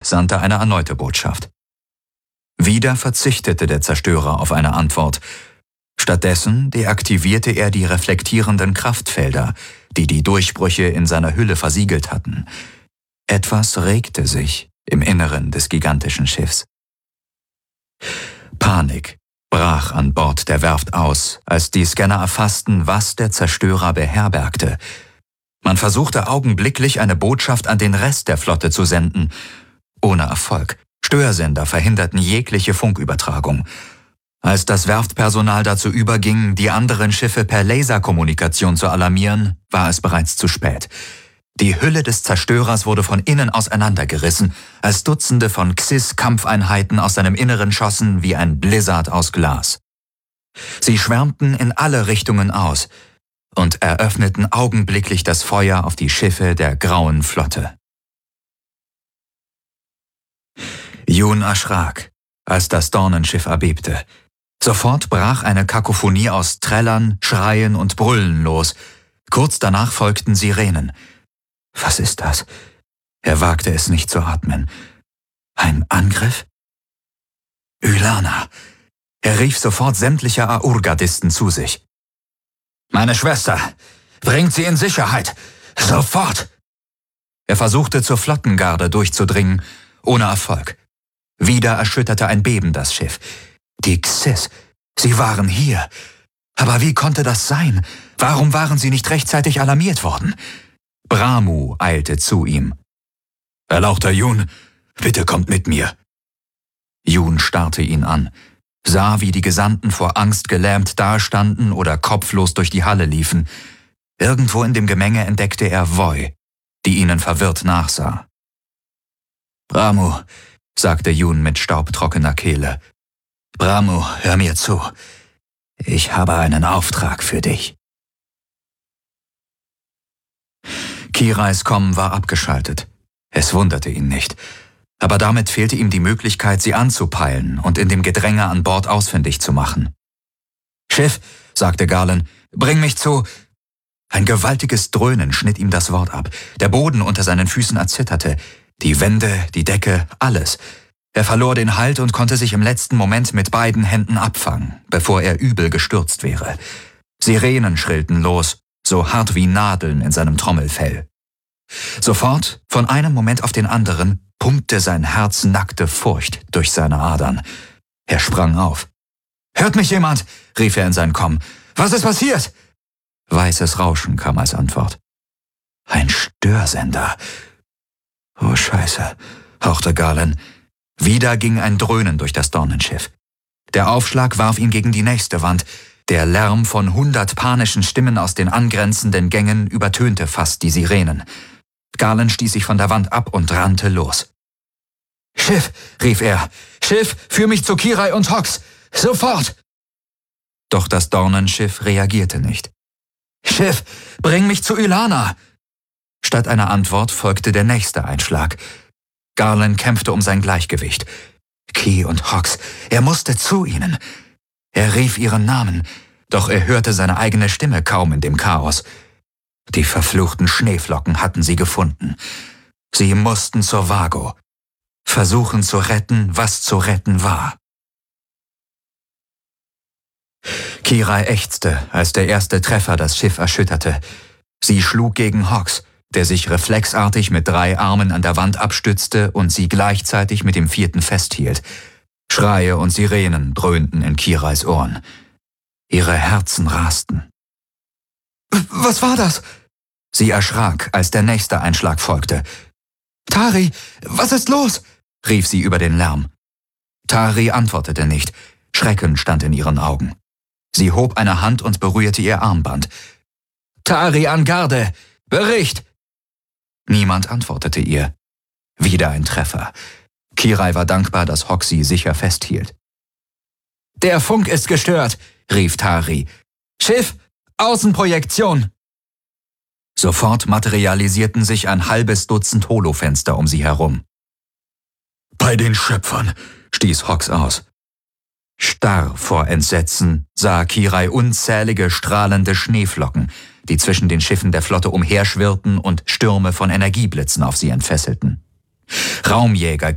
sandte eine erneute Botschaft. Wieder verzichtete der Zerstörer auf eine Antwort. Stattdessen deaktivierte er die reflektierenden Kraftfelder, die die Durchbrüche in seiner Hülle versiegelt hatten. Etwas regte sich im Inneren des gigantischen Schiffs. Panik brach an Bord der Werft aus, als die Scanner erfassten, was der Zerstörer beherbergte. Man versuchte augenblicklich, eine Botschaft an den Rest der Flotte zu senden. Ohne Erfolg. Störsender verhinderten jegliche Funkübertragung. Als das Werftpersonal dazu überging, die anderen Schiffe per Laserkommunikation zu alarmieren, war es bereits zu spät. Die Hülle des Zerstörers wurde von innen auseinandergerissen, als Dutzende von Xys-Kampfeinheiten aus seinem Inneren schossen wie ein Blizzard aus Glas. Sie schwärmten in alle Richtungen aus und eröffneten augenblicklich das Feuer auf die Schiffe der Grauen Flotte. Jun erschrak, als das Dornenschiff erbebte. Sofort brach eine Kakophonie aus Trällern, Schreien und Brüllen los. Kurz danach folgten Sirenen. Was ist das? Er wagte es nicht zu atmen. Ein Angriff? Ylana. Er rief sofort sämtliche Aur-Gardisten zu sich. »Meine Schwester, bringt sie in Sicherheit! Sofort!« Er versuchte zur Flottengarde durchzudringen, ohne Erfolg. Wieder erschütterte ein Beben das Schiff. Die Xys, sie waren hier. Aber wie konnte das sein? Warum waren sie nicht rechtzeitig alarmiert worden? Bramu eilte zu ihm. »Erlauchter Jun, bitte kommt mit mir.« Jun starrte ihn an, sah, wie die Gesandten vor Angst gelähmt dastanden oder kopflos durch die Halle liefen. Irgendwo in dem Gemenge entdeckte er Voi, die ihnen verwirrt nachsah. »Bramu«, sagte Jun mit staubtrockener Kehle. »Bramu, hör mir zu. Ich habe einen Auftrag für dich.« Kirais Komm war abgeschaltet. Es wunderte ihn nicht. Aber damit fehlte ihm die Möglichkeit, sie anzupeilen und in dem Gedränge an Bord ausfindig zu machen. »Schiff«, sagte Galen, »bring mich zu...« Ein gewaltiges Dröhnen schnitt ihm das Wort ab. Der Boden unter seinen Füßen erzitterte. Die Wände, die Decke, alles. Er verlor den Halt und konnte sich im letzten Moment mit beiden Händen abfangen, bevor er übel gestürzt wäre. Sirenen schrillten los, so hart wie Nadeln in seinem Trommelfell. Sofort, von einem Moment auf den anderen, pumpte sein Herz nackte Furcht durch seine Adern. Er sprang auf. »Hört mich jemand?« rief er in sein Komm. »Was ist passiert?« Weißes Rauschen kam als Antwort. »Ein Störsender.« »Oh Scheiße«, hauchte Galen. Wieder ging ein Dröhnen durch das Dornenschiff. Der Aufschlag warf ihn gegen die nächste Wand. Der Lärm von 100 panischen Stimmen aus den angrenzenden Gängen übertönte fast die Sirenen. Galen stieß sich von der Wand ab und rannte los. »Schiff«, rief er, »Schiff, führ mich zu Kirai und Hox! Sofort!« Doch das Dornenschiff reagierte nicht. »Schiff, bring mich zu Ylana!« Statt einer Antwort folgte der nächste Einschlag. Garland kämpfte um sein Gleichgewicht. Ki und Hox, er musste zu ihnen. Er rief ihren Namen, doch er hörte seine eigene Stimme kaum in dem Chaos. Die verfluchten Schneeflocken hatten sie gefunden. Sie mussten zur Vago. Versuchen zu retten, was zu retten war. Kirai ächzte, als der erste Treffer das Schiff erschütterte. Sie schlug gegen Hox, der sich reflexartig mit 3 Armen an der Wand abstützte und sie gleichzeitig mit dem 4. festhielt. Schreie und Sirenen dröhnten in Kirais Ohren. Ihre Herzen rasten. »Was war das?« Sie erschrak, als der nächste Einschlag folgte. »Tari, was ist los?« rief sie über den Lärm. Tari antwortete nicht. Schrecken stand in ihren Augen. Sie hob eine Hand und berührte ihr Armband. »Tari an Garde! Bericht!« Niemand antwortete ihr. Wieder ein Treffer. Kirai war dankbar, dass Hox sie sicher festhielt. »Der Funk ist gestört«, rief Tari. »Schiff, Außenprojektion!« Sofort materialisierten sich ein halbes Dutzend Holofenster um sie herum. »Bei den Schöpfern«, stieß Hox aus. Starr vor Entsetzen sah Kirai unzählige strahlende Schneeflocken, die zwischen den Schiffen der Flotte umherschwirrten und Stürme von Energieblitzen auf sie entfesselten. Raumjäger